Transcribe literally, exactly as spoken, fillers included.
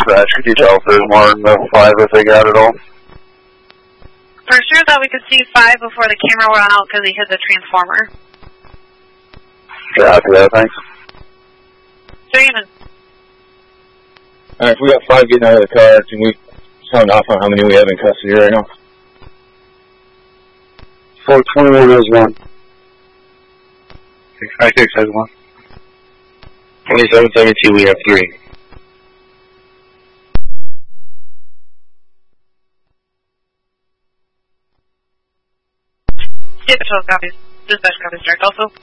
crash. Could you tell if there's more than the five if they got it all? For sure thought we could see five before the camera went out because he hit the transformer. Copy that, thanks. Damon. Alright, we got five getting out of the car. Can we sound off on how many we have in custody right now? four twenty-one has one. six five six has one. twenty-seven seventy-two, we have three. Skip twelve copies. Dispatch copies direct also.